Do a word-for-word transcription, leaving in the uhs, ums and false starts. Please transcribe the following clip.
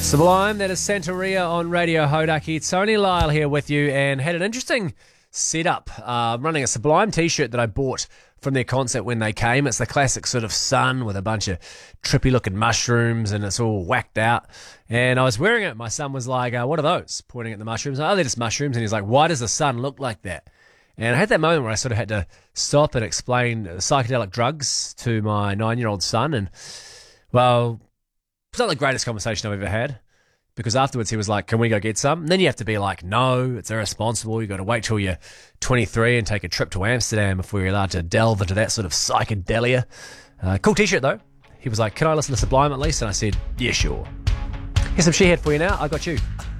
Sublime, that is Santeria on Radio Hodaki. It's Tony Lyle here with you, and had an interesting setup. Uh, I'm running a Sublime t-shirt that I bought from their concert when they came. It's the classic sort of sun with a bunch of trippy looking mushrooms, and it's all whacked out. And I was wearing it. My son was like, uh, what are those? Pointing at the mushrooms. Oh, they're just mushrooms. And he's like, why does the sun look like that? And I had that moment where I sort of had to stop and explain psychedelic drugs to my nine-year-old son. And, well, it's not the greatest conversation I've ever had, because afterwards he was like, can we go get some? And then you have to be like, no, it's irresponsible. You've got to wait till you're twenty-three and take a trip to Amsterdam before you're allowed to delve into that sort of psychedelia. Uh, cool t-shirt, though. He was like, can I listen to Sublime at least? And I said, yeah, sure. Here's some Shehead for you now. I got you.